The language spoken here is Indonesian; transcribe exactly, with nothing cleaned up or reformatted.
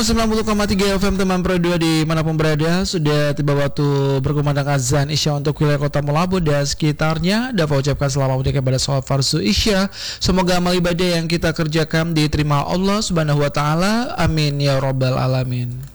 sembilan puluh koma tiga F M teman Pro dua dimanapun berada, sudah tiba waktu berkumandang azan Isya untuk wilayah kota Molabu dan sekitarnya. Dapat ucapkan selamat untuk kepada sholat fardu Isya. Semoga amal ibadah yang kita kerjakan diterima Allah Subhanahu wa taala. Amin ya rabbal alamin.